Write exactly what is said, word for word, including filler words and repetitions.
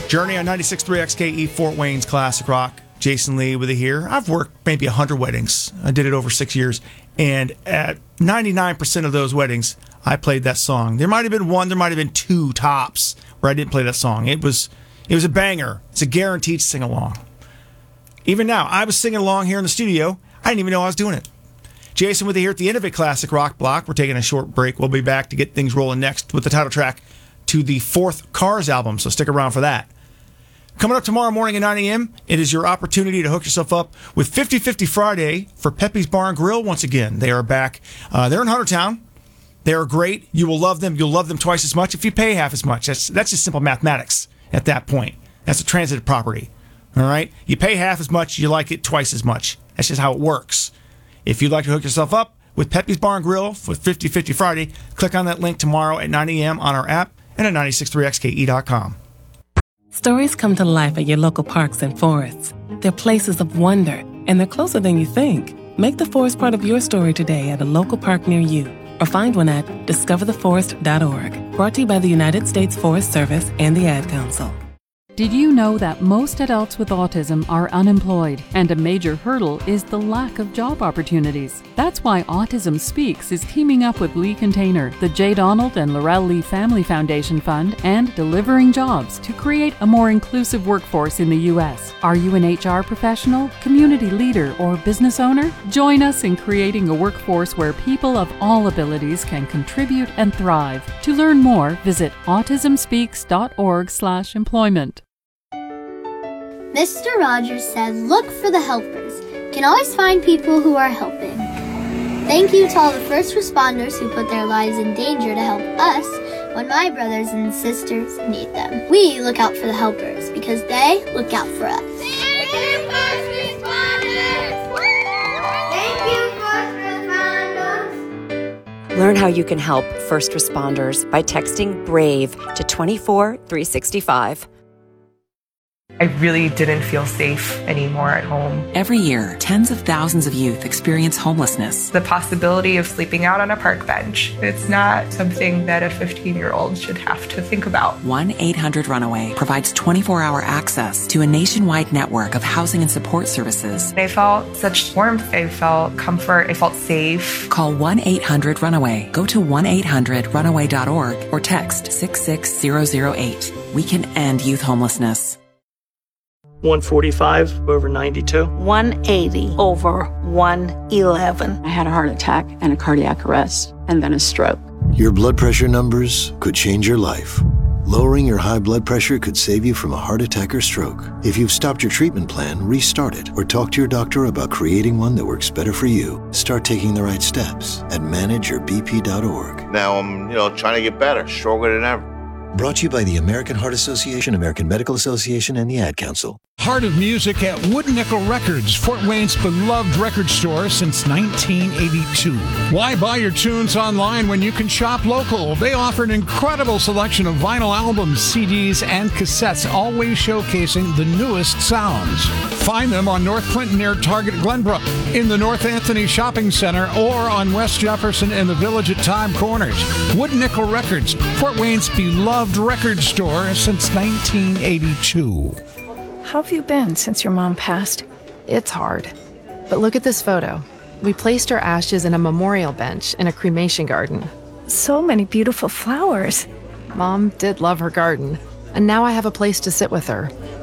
Journey on ninety-six point three X K E, Fort Wayne's Classic Rock. Jason Lee with it here. I've worked maybe one hundred weddings. I did it over six years. And at ninety-nine percent of those weddings, I played that song. There might have been one, there might have been two tops where I didn't play that song. It was it was a banger. It's a guaranteed sing-along. Even now, I was singing along here in the studio. I didn't even know I was doing it. Jason with it here at the Innovate Classic Rock Block. We're taking a short break. We'll be back to get things rolling next with the title track to the fourth Cars album, so stick around for that. Coming up tomorrow morning at nine a.m., it is your opportunity to hook yourself up with fifty fifty Friday for Pepe's Bar and Grill once again. They are back. Uh, they're in Huntertown. They are great. You will love them. You'll love them twice as much if you pay half as much. That's that's just simple mathematics at that point. That's a transitive property. All right? You pay half as much, you like it twice as much. That's just how it works. If you'd like to hook yourself up with Pepe's Bar and Grill for fifty fifty Friday, click on that link tomorrow at nine a.m. on our app and at ninety-six point three X K E dot com. Stories come to life at your local parks and forests. They're places of wonder, and they're closer than you think. Make the forest part of your story today at a local park near you, or find one at discover the forest dot org. Brought to you by the United States Forest Service and the Ad Council. Did you know that most adults with autism are unemployed, and a major hurdle is the lack of job opportunities? That's why Autism Speaks is teaming up with Lee Container, the J. Donald and Laurel Lee Family Foundation Fund, and Delivering Jobs to create a more inclusive workforce in the U S. Are you an H R professional, community leader, or business owner? Join us in creating a workforce where people of all abilities can contribute and thrive. To learn more, visit autism speaks dot org slash employment. Mister Rogers said, look for the helpers. You can always find people who are helping. Thank you to all the first responders who put their lives in danger to help us when my brothers and sisters need them. We look out for the helpers because they look out for us. Thank you, first responders! Thank you, first responders! Learn how you can help first responders by texting BRAVE to twenty-four three sixty-five. I really didn't feel safe anymore at home. Every year, tens of thousands of youth experience homelessness. The possibility of sleeping out on a park bench, it's not something that a fifteen-year-old should have to think about. one eight hundred runaway provides twenty-four hour access to a nationwide network of housing and support services. I felt such warmth. I felt comfort. I felt safe. Call one eight hundred runaway. Go to one eight hundred runaway dot org or text six six zero zero eight. We can end youth homelessness. one forty-five over ninety-two. one eighty over one eleven. I had a heart attack and a cardiac arrest and then a stroke. Your blood pressure numbers could change your life. Lowering your high blood pressure could save you from a heart attack or stroke. If you've stopped your treatment plan, restart it or talk to your doctor about creating one that works better for you. Start taking the right steps at manage your b p dot org. Now I'm, you know, trying to get better, stronger than ever. Brought to you by the American Heart Association, American Medical Association, and the Ad Council. Heart of Music at Wood Nickel Records, Fort Wayne's beloved record store since nineteen eighty-two. Why buy your tunes online when you can shop local? They offer an incredible selection of vinyl albums, C Ds, and cassettes, always showcasing the newest sounds. Find them on North Clinton near Target Glenbrook, in the North Anthony Shopping Center, or on West Jefferson in the Village at Time Corners. Wood Nickel Records, Fort Wayne's beloved record store since nineteen eighty-two. How have you been since your mom passed? It's hard. But look at this photo. We placed her ashes in a memorial bench in a cremation garden. So many beautiful flowers. Mom did love her garden, and now I have a place to sit with her.